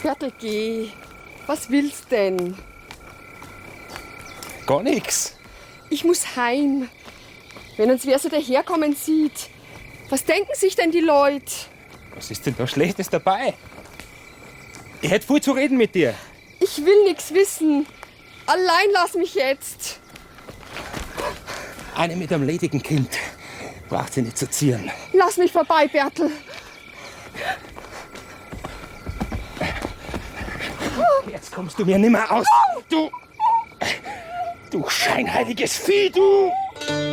Bertel, geh. Was willst denn? Gar nix. Ich muss heim. Wenn uns wer so daherkommen sieht. Was denken sich denn die Leute? Was ist denn da Schlechtes dabei? Ich hätte viel zu reden mit dir. Ich will nix wissen. Allein lass mich jetzt. Eine mit einem ledigen Kind. Braucht sie nicht zu zieren. Lass mich vorbei, Bertel. Jetzt kommst du mir nimmer aus. Du scheinheiliges Vieh, du!